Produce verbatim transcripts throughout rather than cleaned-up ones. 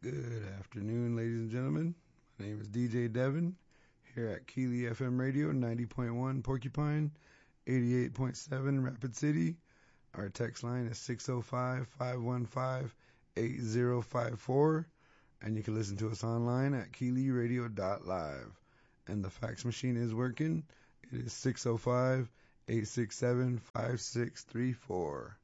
Good afternoon, ladies and gentlemen. My name is D J Devin here at Keely F M Radio, ninety point one Porcupine, eighty-eight point seven Rapid City. Our text line is six oh five, five one five, eight oh five four, and you can listen to us online at keely radio dot live. And the fax machine is working. It is six oh five, eight six seven, five six three four.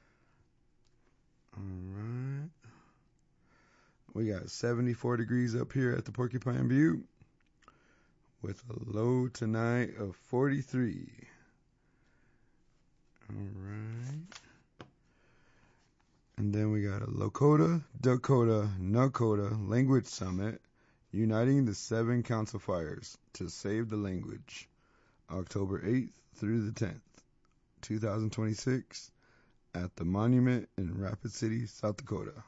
All right. We got seventy-four degrees up here at the Porcupine Butte with a low tonight of forty-three. All right. And then we got a Lakota, Dakota, Nakota Language Summit uniting the seven council fires to save the language. October eighth through the tenth, twenty twenty-six at the Monument in Rapid City, South Dakota.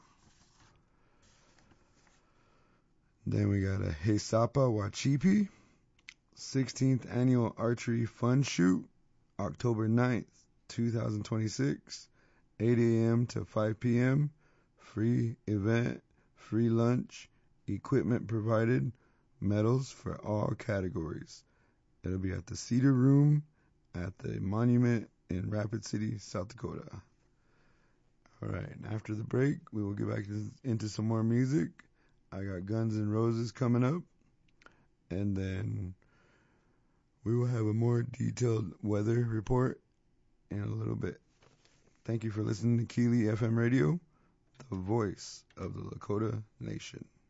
Then we got a Hesapa Wachipi, sixteenth Annual Archery Fun Shoot, October ninth, twenty twenty-six, eight a.m. to five p.m., free event, free lunch, equipment provided, medals for all categories. It'll be at the Cedar Room at the Monument in Rapid City, South Dakota. All right, and after the break, we will get back into some more music. I got Guns N' Roses coming up, and then we will have a more detailed weather report in a little bit. Thank you for listening to Keely F M Radio, the voice of the Lakota Nation.